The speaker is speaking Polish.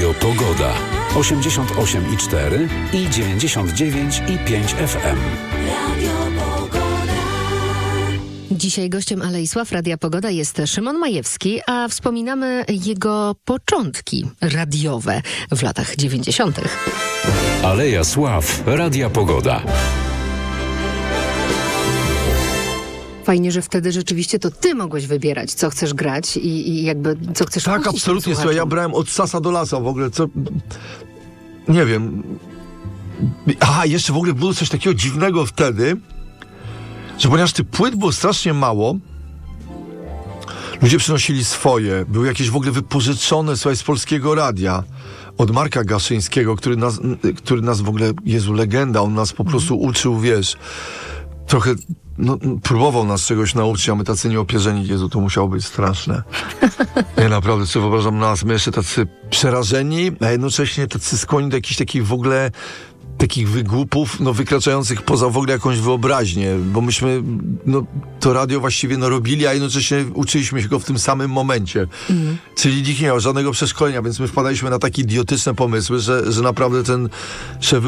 Radio Pogoda. 88,4 i 99,5 FM. Dzisiaj gościem Aleisław Radia Pogoda jest Szymon Majewski, a wspominamy jego początki radiowe w latach 90. Aleja Sław Radia Pogoda. Fajnie, że wtedy rzeczywiście to ty mogłeś wybierać, co chcesz grać i jakby co chcesz Tak, puścić absolutnie. Słuchaj, ja brałem od sasa do lasa w ogóle, co... Nie wiem. Aha, jeszcze w ogóle było coś takiego dziwnego wtedy, że ponieważ tych płyt było strasznie mało, ludzie przynosili swoje. Były jakieś w ogóle wypożyczone, słuchaj, z Polskiego Radia. Od Marka Gaszyńskiego, który nas w ogóle, Jezu, legenda, on nas po prostu uczył, wiesz, trochę, próbował nas czegoś nauczyć, a my tacy nieopierzeni, Jezu, to musiało być straszne. Nie, naprawdę, co wyobrażam nas, my jeszcze tacy przerażeni, a jednocześnie tacy skłonni do jakichś takich w ogóle takich wygłupów, wykraczających poza w ogóle jakąś wyobraźnię, bo myśmy, to radio właściwie robili, a jednocześnie uczyliśmy się go w tym samym momencie. Czyli nikt nie miał żadnego przeszkolenia, więc my wpadaliśmy na takie idiotyczne pomysły, że naprawdę ten szef